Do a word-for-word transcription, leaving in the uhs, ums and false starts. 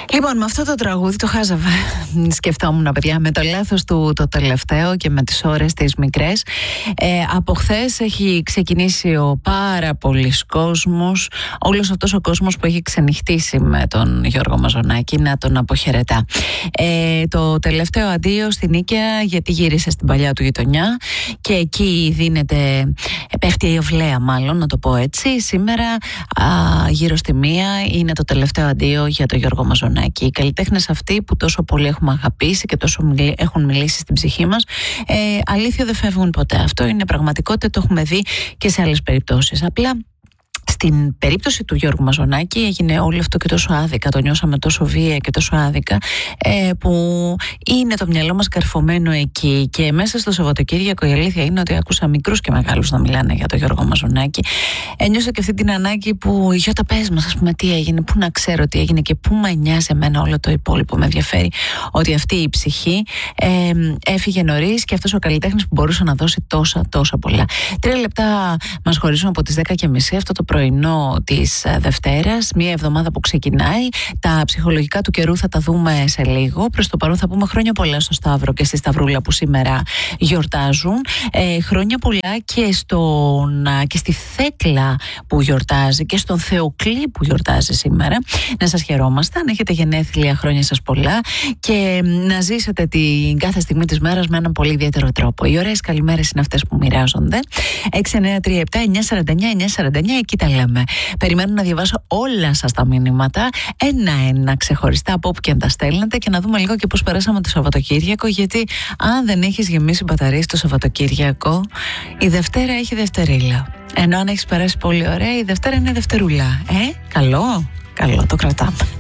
Λοιπόν, με αυτό το τραγούδι το χάζαβα. Σκεφτόμουν, παιδιά, με το λάθος του το τελευταίο και με τις ώρες τις μικρές. Ε, από χθες έχει ξεκινήσει ο πάρα πολλής κόσμος, όλος αυτός ο κόσμος που έχει ξενυχτήσει με τον Γιώργο Μαζονάκη, να τον αποχαιρετά. Ε, το τελευταίο αντίο στην Νίκαια, γιατί γύρισε στην παλιά του γειτονιά και εκεί δίνεται, πέφτει η ευλαία μάλλον, να το πω έτσι. Σήμερα α, γύρω στη μία είναι το τελευταίο αντίο για τον Γιώργο Μαζονάκη. Οι καλλιτέχνες αυτοί που τόσο πολύ έχουμε αγαπήσει και τόσο μιλ, έχουν μιλήσει στην ψυχή μας, ε, αλήθεια δεν φεύγουν ποτέ. Αυτό είναι πραγματικότητα, το έχουμε δει και σε άλλες περιπτώσεις. Απλά στην περίπτωση του Γιώργου Μαζονάκη έγινε όλο αυτό και τόσο άδικα, το νιώσαμε τόσο βία και τόσο άδικα, ε, που είναι το μυαλό μας καρφωμένο εκεί. Και μέσα στο Σαββατοκύριακο η αλήθεια είναι ότι άκουσα μικρούς και μεγάλους να μιλάνε για τον Γιώργο Μαζονάκη. Ένιωσα και αυτή την ανάγκη που, Γιώτα, πες μας, ας πούμε, τι έγινε, πού να ξέρω τι έγινε και πού με νοιάζει εμένα όλο το υπόλοιπο. Με ενδιαφέρει ότι αυτή η ψυχή ε, έφυγε νωρίς και αυτός ο καλλιτέχνης που μπορούσε να δώσει τόσα, τόσα πολλά. Τρία λεπτά μας χωρίζουν από τις δέκα και μισή αυτό το πρωινό της Δευτέρας, μια εβδομάδα που ξεκινάει. Τα ψυχολογικά του καιρού θα τα δούμε σε λίγο. Προς το παρόν θα πούμε χρόνια πολλά στο Σταύρο και στη Σταυρούλα που σήμερα γιορτάζουν. Ε, χρόνια πολλά και, στον, και στη Θέκλα που γιορτάζει και στον Θεοκλή που γιορτάζει σήμερα. Να σας χαιρόμαστε, αν έχετε γενέθλια, χρόνια σας πολλά και να ζήσετε την κάθε στιγμή της μέρας με έναν πολύ ιδιαίτερο τρόπο. Οι ωραίες καλημέρες είναι αυτές που μοιράζονται. έξι εννιά τρία επτά εννιά τέσσερα εννιά εννιά τέσσερα εννιά, εκεί τα λέμε. Περιμένω να διαβάσω όλα σας τα μηνύματα, ένα-ένα ξεχωριστά από όπου και αν τα στέλνετε, και να δούμε λίγο και πώς περάσαμε το Σαββατοκύριακο. Γιατί αν δεν έχεις γεμίσει μπαταρίες το Σαββατοκύριακο, η Δευτέρα έχει δευτερίλα. Ενώ αν έχεις περάσει πολύ ωραία, η Δευτέρα είναι δευτερούλα. Ε, καλό, καλό, το κρατάμε.